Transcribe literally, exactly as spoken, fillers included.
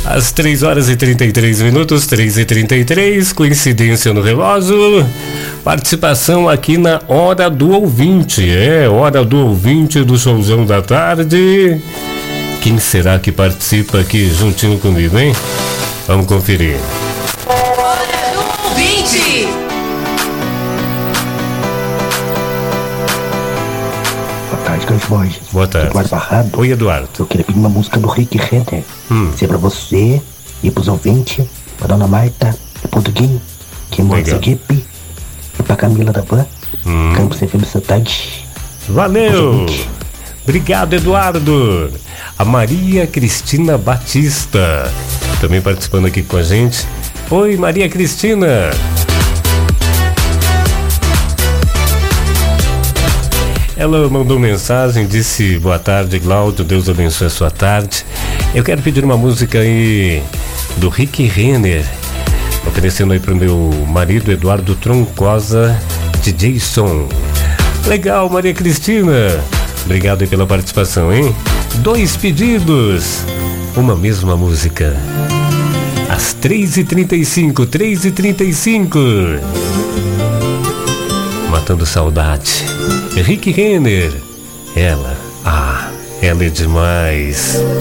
Às três horas e trinta e três minutos, três e trinta e três, coincidência no relógio. Participação aqui na Hora do Ouvinte. É, Hora do Ouvinte do Showzão da Tarde. Quem será que participa aqui juntinho comigo, hein? Vamos conferir. Hora do Ouvinte. Boa tarde, Carlos Borges. Boa tarde. Eduardo Barrado. Oi, Eduardo. Eu queria pedir uma música do Rick Renner. Hum. Se é pra você e pros ouvintes, pra Dona Marta e pro Duguinho, que mora em Legal. Sergipe, e pra Camila da Van, Hum. Campos F M essa tarde. Valeu! Obrigado, Eduardo. A Maria Cristina Batista também participando aqui com a gente. Oi, Maria Cristina. Ela mandou mensagem, disse: boa tarde, Glaudio, Deus abençoe a sua tarde. Eu quero pedir uma música aí do Rick Renner, oferecendo aí pro meu marido Eduardo Troncosa, D J Som. Legal, Maria Cristina. Obrigado aí pela participação, hein? Dois pedidos, uma mesma música. Às três e trinta e cinco, três e trinta e cinco. Matando saudade. Rick Renner. Ela, ah, ela é demais.